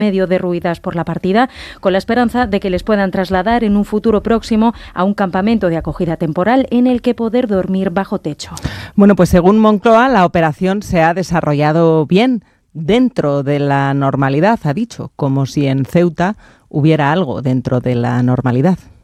medio derruidas por la partida, con la esperanza de que les puedan trasladar en un futuro próximo a un campamento de acogida temporal en el que poder dormir bajo techo. Bueno, pues según Moncloa, la operación se ha desarrollado bien, dentro de la normalidad, ha dicho, como si en Ceuta hubiera algo dentro de la normalidad.